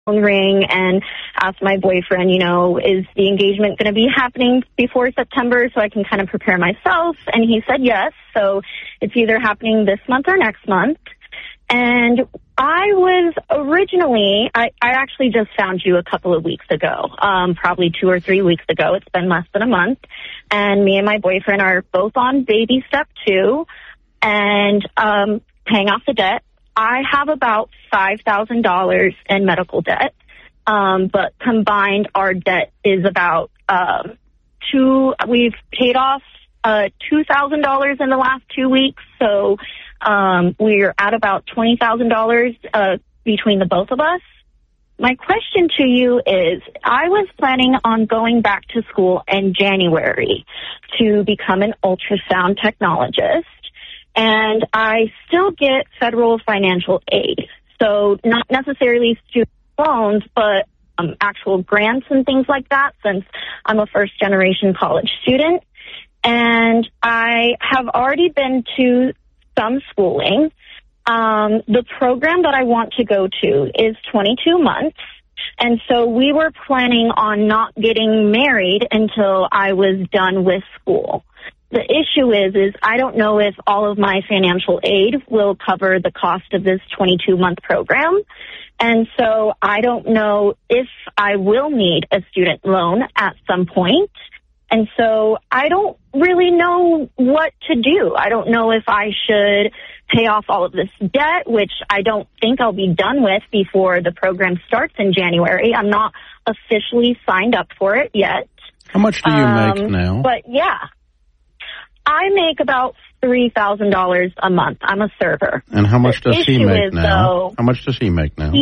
ring and asked my boyfriend, is the engagement going to be happening before September so I can kind of prepare myself? And he said yes. So it's either happening this month or next month. And I was originally, I actually just found you a couple of weeks ago, probably 2 or 3 weeks ago. It's been less than a month. And me and my boyfriend are both on baby step 2 and paying off the debt. I have about $5,000 in medical debt, but combined our debt is about we've paid off $2,000 in the last 2 weeks, so we're at about $20,000 between the both of us. My question to you is, I was planning on going back to school in January to become an ultrasound technologist. And I still get federal financial aid. So not necessarily student loans, but actual grants and things like that, since I'm a first-generation college student. And I have already been to some schooling. The program that I want to go to is 22 months. And so we were planning on not getting married until I was done with school. The issue is I don't know if all of my financial aid will cover the cost of this 22-month program. And so I don't know if I will need a student loan at some point. And so I don't really know what to do. I don't know if I should pay off all of this debt, which I don't think I'll be done with before the program starts in January. I'm not officially signed up for it yet. How much do you make now? But yeah. I make about $3,000 a month. I'm a server. And how much does he make now? How much does he make now?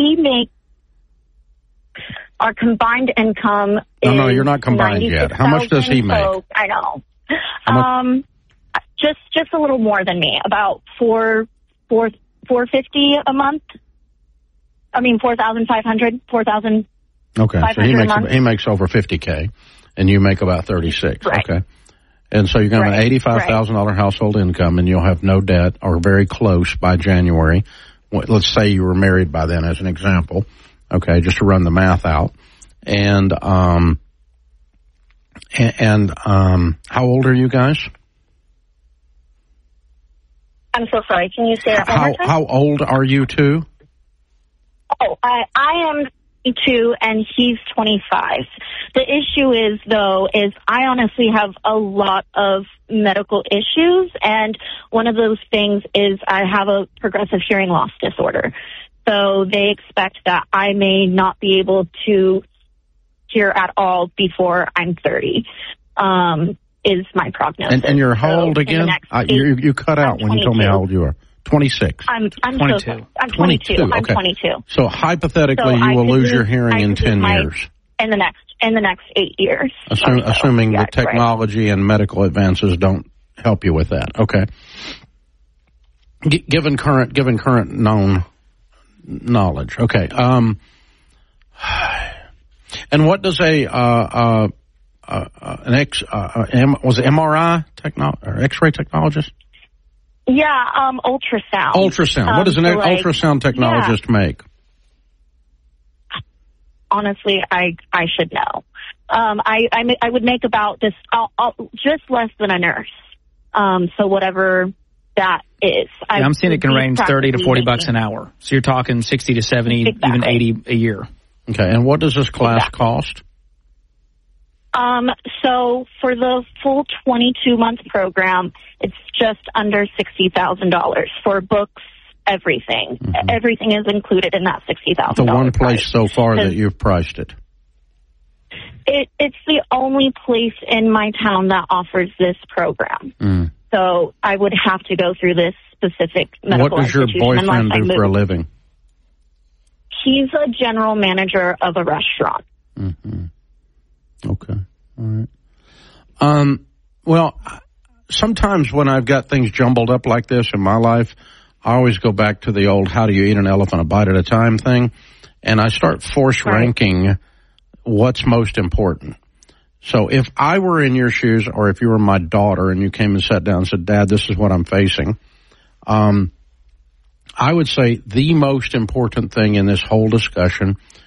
Our combined income No, you're not combined yet. How much does he make? So, I know. Just a little more than me, about $450 a month. I mean, 4,500, 4,000. Okay, so he makes over $50K, and you make about $36. Right. Okay. And so you're going to have an $85,000 household income, and you'll have no debt or very close by January. Let's say you were married by then, as an example. Okay, just to run the math out. And how old are you guys? I'm so sorry. Can you say that one more time? How old are you two? Oh, I am 22 and he's 25. The issue is I honestly have a lot of medical issues, and one of those things is I have a progressive hearing loss disorder. So they expect that I may not be able to hear at all before I'm 30, is my prognosis. And you're how old again? You cut out when you told me how old you are. 26. I'm 22. I'm 22. Okay. I'm 22. So hypothetically, you will lose your hearing in 10 years. In the next 8 years. Assuming the technology and medical advances don't help you with that. Okay. Given current known knowledge. Okay. And what does was it MRI or X-ray technologist? Yeah, ultrasound. Ultrasound. What does an ultrasound technologist make? Honestly, I should know. I would make about this just less than a nurse. So whatever that is. I'm seeing it can range $30 to $40 an hour. So you're talking 60 to 70, even 80 a year. Okay. And what does this class cost? So for the full 22-month program, it's just under $60,000 for books, everything. Mm-hmm. Everything is included in that $60,000. The one place so far that you've priced it. It's the only place in my town that offers this program. Mm. So I would have to go through this specific medical institution. What does your boyfriend do for a living? He's a general manager of a restaurant. Mm-hmm. Okay. All right. Well, sometimes when I've got things jumbled up like this in my life, I always go back to the old how do you eat an elephant a bite at a time thing, and I start force ranking what's most important. So if I were in your shoes, or if you were my daughter and you came and sat down and said, Dad, this is what I'm facing, I would say the most important thing in this whole discussion